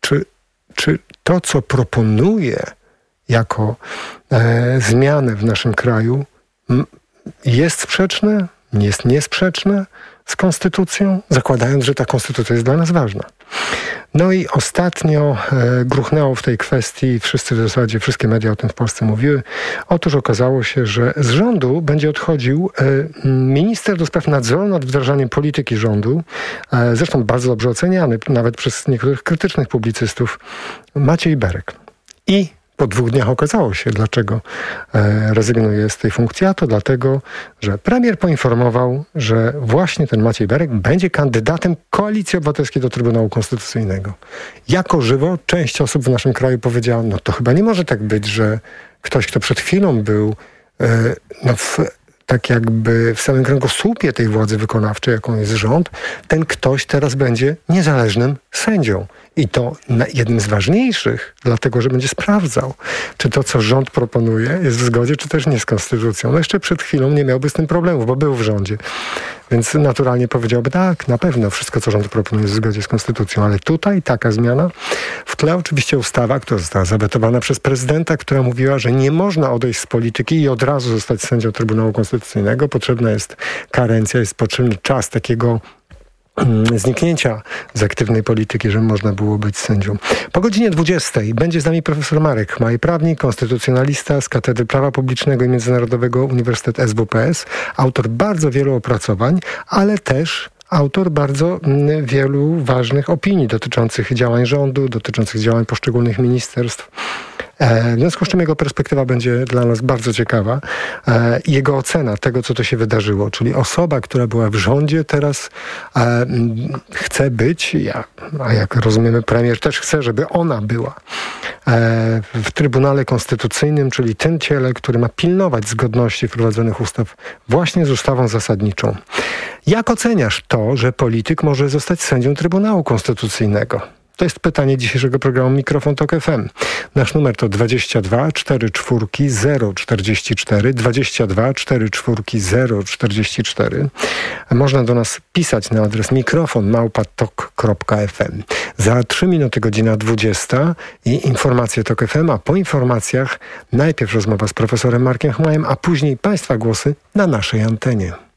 czy to, co proponuje jako zmianę w naszym kraju, jest sprzeczne, jest niesprzeczne z konstytucją, zakładając, że ta konstytucja jest dla nas ważna. No i ostatnio gruchnęło w tej kwestii, w zasadzie wszystkie media o tym w Polsce mówiły. Otóż okazało się, że z rządu będzie odchodził minister do spraw nadzoru nad wdrażaniem polityki rządu, zresztą bardzo dobrze oceniany, nawet przez niektórych krytycznych publicystów, Maciej Berek. I po 2 dniach okazało się, dlaczego rezygnuje z tej funkcji, a to dlatego, że premier poinformował, że właśnie ten Maciej Berek będzie kandydatem Koalicji Obywatelskiej do Trybunału Konstytucyjnego. Jako żywo część osób w naszym kraju powiedziała, no to chyba nie może tak być, że ktoś, kto przed chwilą był tak jakby w samym kręgosłupie tej władzy wykonawczej, jaką jest rząd, ten ktoś teraz będzie niezależnym sędzią. I to jednym z ważniejszych, dlatego, że będzie sprawdzał, czy to, co rząd proponuje, jest w zgodzie, czy też nie z konstytucją. No jeszcze przed chwilą nie miałby z tym problemów, bo był w rządzie. Więc naturalnie powiedziałby, tak, na pewno wszystko, co rząd proponuje, jest w zgodzie z konstytucją. Ale tutaj taka zmiana. W tle oczywiście ustawa, która została zawetowana przez prezydenta, która mówiła, że nie można odejść z polityki i od razu zostać sędzią Trybunału Konstytucyjnego. Potrzebna jest karencja, jest potrzebny czas takiego zniknięcia z aktywnej polityki, żeby można było być sędzią. Po godzinie 20 będzie z nami profesor Marek Chmaj, prawnik, konstytucjonalista z Katedry Prawa Publicznego i Międzynarodowego Uniwersytet SWPS, autor bardzo wielu opracowań, ale też autor bardzo wielu ważnych opinii dotyczących działań rządu, dotyczących działań poszczególnych ministerstw. W związku z czym jego perspektywa będzie dla nas bardzo ciekawa. Jego ocena tego, co to się wydarzyło, czyli osoba, która była w rządzie, teraz chce być, a jak rozumiemy, premier też chce, żeby ona była w Trybunale Konstytucyjnym, czyli tym ciele, który ma pilnować zgodności wprowadzonych ustaw właśnie z ustawą zasadniczą. Jak oceniasz to, że polityk może zostać sędzią Trybunału Konstytucyjnego? To jest pytanie dzisiejszego programu Mikrofon Tok FM. Nasz numer to 22 44 044, 22 44 044. Można do nas pisać na adres mikrofon@tok.fm. Za 3 minuty godzina 20 i informacje Tok FM, a po informacjach najpierw rozmowa z profesorem Markiem Chmajem, a później Państwa głosy na naszej antenie.